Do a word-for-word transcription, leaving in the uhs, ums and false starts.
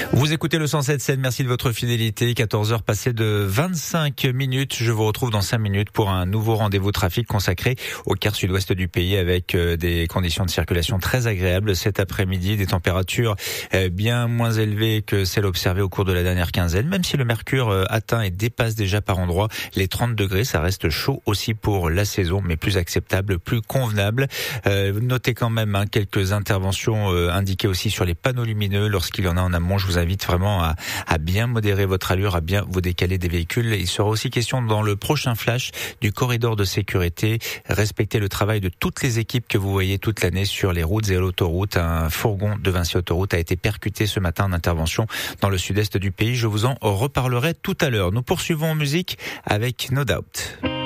Vous écoutez le cent sept Seine, merci de votre fidélité. quatorze heures passées de vingt-cinq minutes. Je vous retrouve dans cinq minutes pour un nouveau rendez-vous trafic consacré au quart sud-ouest du pays avec des conditions de circulation très agréables cet après-midi, des températures bien moins élevées que celles observées au cours de la dernière quinzaine. Même si le mercure atteint et dépasse déjà par endroits les trente degrés, ça reste chaud aussi pour la saison, mais plus acceptable, plus convenable. Euh, notez quand même hein, quelques interventions euh, indiquées aussi sur les panneaux lumineux lorsqu'il y en a en amont. Je vous invite vraiment à, à bien modérer votre allure, à bien vous décaler des véhicules. Il sera aussi question dans le prochain flash du corridor de sécurité. Respectez le travail de toutes les équipes que vous voyez toute l'année sur les routes et l'autoroute. Un fourgon de Vinci Autoroute a été percuté ce matin en intervention dans le sud-est du pays. Je vous en reparlerai tout à l'heure. Nous poursuivons en musique avec No Doubt.